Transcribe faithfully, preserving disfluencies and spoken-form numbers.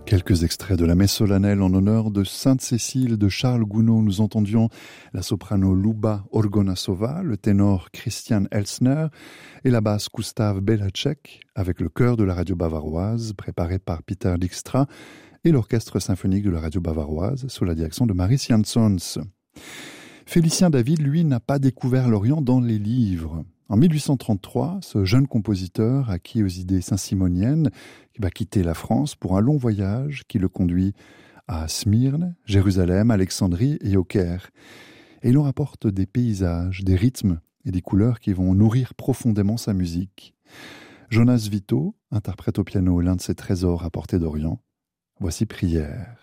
Quelques extraits de la messe solennelle en honneur de Sainte-Cécile de Charles Gounod. Nous entendions la soprano Luba Orgonasova, le ténor Christian Elsner et la basse Gustav Belacek avec le chœur de la radio bavaroise préparé par Peter Dijkstra et l'orchestre symphonique de la radio bavaroise sous la direction de Maris Jansons. Félicien David, lui, n'a pas découvert l'Orient dans les livres. En mille huit cent trente-trois, ce jeune compositeur, acquis aux idées saint-simoniennes, va quitter la France pour un long voyage qui le conduit à Smyrne, Jérusalem, Alexandrie et au Caire. Et il nous rapporte des paysages, des rythmes et des couleurs qui vont nourrir profondément sa musique. Jonas Vito interprète au piano l'un de ses trésors apportés d'Orient. Voici Prière.